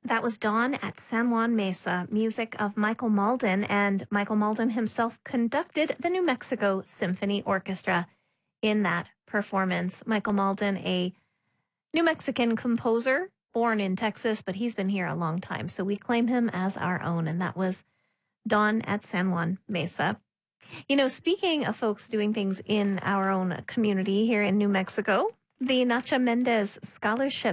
That was Dawn at San Juan Mesa, music of Michael Malden, and Michael Malden himself conducted the New Mexico Symphony Orchestra in that performance. Michael Malden, a New Mexican composer, born in Texas, but he's been here a long time, so we claim him as our own, and that was Dawn at San Juan Mesa. You know, speaking of folks doing things in our own community here in New Mexico, the Nacha Mendez Scholarship